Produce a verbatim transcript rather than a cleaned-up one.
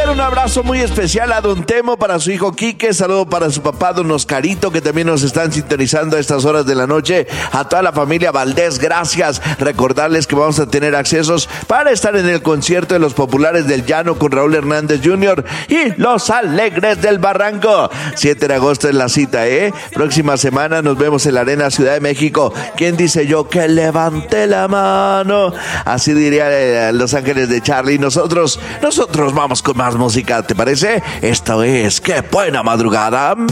un abrazo muy especial a don Temo, para su hijo Quique, saludo para su papá don Oscarito, que también nos están sintonizando a estas horas de la noche, a toda la familia Valdés, gracias. Recordarles que vamos a tener accesos para estar en el concierto de los Populares del Llano con Raúl Hernández junior y Los Alegres del Barranco. siete de agosto es la cita, ¿eh? Próxima semana nos vemos en la Arena Ciudad de México. ¿Quién dice yo que levante la mano? Así diría eh, Los Ángeles de Charlie. Nosotros, nosotros vamos con más música, ¿te parece? Esto es Qué Buena Madrugada.